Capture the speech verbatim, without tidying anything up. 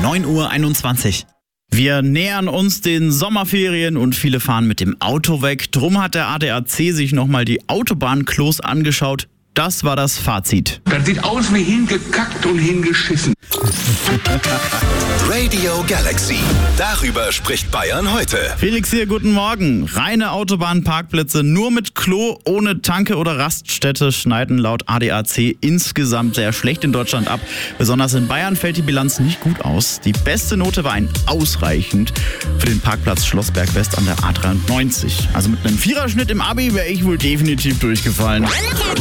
neun Uhr einundzwanzig. Wir nähern uns den Sommerferien und viele fahren mit dem Auto weg. Drum hat der A D A C sich nochmal die Autobahnklos angeschaut. Das war das Fazit. Das sieht aus wie hingekackt und hingeschissen. Radio Galaxy. Darüber spricht Bayern heute. Felix hier, guten Morgen. Reine Autobahnparkplätze nur mit Klo, ohne Tanke oder Raststätte schneiden laut A D A C insgesamt sehr schlecht in Deutschland ab. Besonders in Bayern fällt die Bilanz nicht gut aus. Die beste Note war ein ausreichend für den Parkplatz Schlossberg West an der A dreiundneunzig. Also mit einem Viererschnitt im Abi wäre ich wohl definitiv durchgefallen.